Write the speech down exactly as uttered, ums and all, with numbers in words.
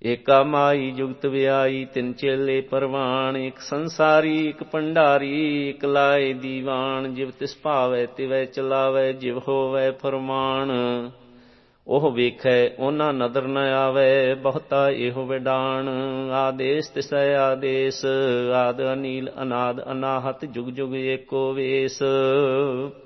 ਏਕਾ ਮਾਈ ਜੁਗਤ ਵਿਆਈ, ਤਿੰਨ ਚੇਲੇ ਪਰਵਾਣ। ਇੱਕ ਸੰਸਾਰੀ ਇੱਕ ਭੰਡਾਰੀ, ਇੱਕ ਲਾਏ ਦੀਵਾਨ। ਜਿਵ ਤਿਸ ਭਾਵੈ ਤਿਵੈ ਚਲਾਵੈ, ਜਿਵ ਹੋਵੈ ਫਰਮਾਨ। ਉਹ ਵੇਖੈ ਉਹਨਾਂ ਨਦਰ ਨ ਆਵੈ, ਬਹੁਤਾ ਇਹੋ ਵਿਡਾਣ। ਆਦੇਸ ਤਿਸੈ ਆਦੇਸ, ਆਦ ਅਨੀਲ ਅਨਾਦ ਅਨਾਹਤ, ਜੁਗ ਜੁਗ ਏਕੋ ਵੇਸ।